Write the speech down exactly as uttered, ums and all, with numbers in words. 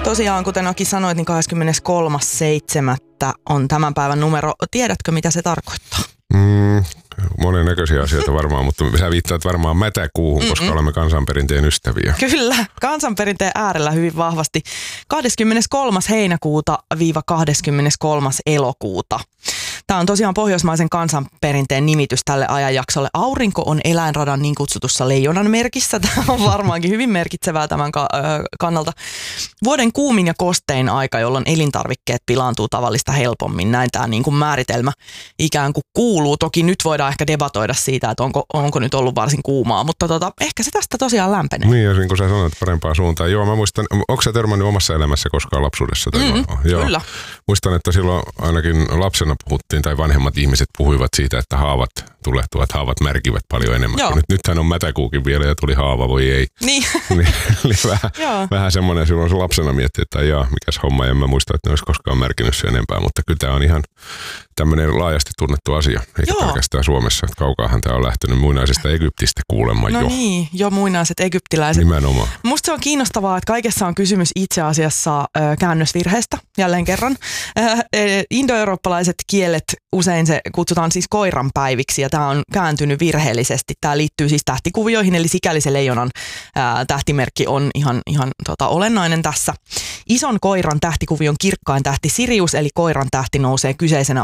Tosiaan, kuten Aki sanoit, niin kahdeskymmeneskolmas seitsemättä on tämän päivän numero. Tiedätkö, mitä se tarkoittaa? Mm, monennäköisiä asioita varmaan, mutta sä viittaat varmaan mätäkuuhun, Mm-mm. koska olemme kansanperinteen ystäviä. Kyllä, kansanperinteen äärellä hyvin vahvasti. kahdeskymmeneskolmas heinäkuuta viiva kahdeskymmeneskolmas elokuuta. Tämä on tosiaan pohjoismaisen kansanperinteen nimitys tälle ajanjaksolle. Aurinko on eläinradan niin kutsutussa leijonan merkissä. Tämä on varmaankin hyvin merkitsevää tämän kannalta. Vuoden kuumin ja kostein aika, jolloin elintarvikkeet pilaantuu tavallista helpommin. Näin tämä niin kuin määritelmä ikään kuin kuuluu. Toki nyt voidaan ehkä debatoida siitä, että onko, onko nyt ollut varsin kuumaa, mutta tota, ehkä se tästä tosiaan lämpenee. Niin, ja niin kuin sä sanoit, parempaan suuntaan. Joo, mä muistan, onko sä törmännyt omassa elämässä koskaan lapsuudessa? Tai Mm, Joo. Kyllä. Muistan, että silloin ainakin lapsena puhuttiin, tai vanhemmat ihmiset puhuivat siitä, että haavat tulehtuvat, haavat märkivät paljon enemmän. Nyt, nythän on mätäkuukin vielä ja tuli haava, voi ei. Niin. niin, niin vähän, vähän semmoinen silloin se lapsena mietti, että jaa, mikäs homma, en mä muista, että ne olisi koskaan märkinyt sen enempää, mutta kyllä tämä on ihan tämmöinen laajasti tunnettu asia, eikä Joo. pelkästään Suomessa. Että kaukaahan tämä on lähtenyt muinaisesta Egyptistä kuulemma no jo. No niin, jo muinaiset egyptiläiset. Nimenomaan. Musta se on kiinnostavaa, että kaikessa on kysymys itse asiassa äh, käännösvirheestä, jälleen kerran. Äh, indoeurooppalaiset kielet, usein se kutsutaan siis koiran päiviksi, ja tämä on kääntynyt virheellisesti. Tämä liittyy siis tähtikuvioihin, eli sikäli se leijonan äh, tähtimerkki on ihan, ihan tota, olennainen tässä. Ison koiran tähtikuvion kirkkain tähti Sirius, eli koiran tähti nousee kyseisenä